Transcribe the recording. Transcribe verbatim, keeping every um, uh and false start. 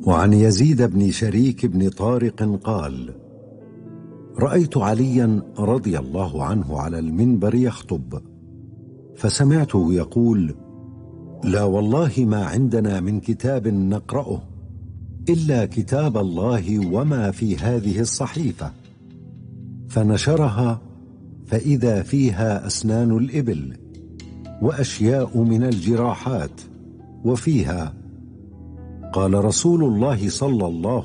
وعن يزيد بن شريك بن طارق قال: رأيت عليا رضي الله عنه على المنبر يخطب، فسمعته يقول: لا والله ما عندنا من كتاب نقرأه إلا كتاب الله وما في هذه الصحيفة. فنشرها فإذا فيها أسنان الإبل وأشياء من الجراحات، وفيها: قال رسول الله صلى الله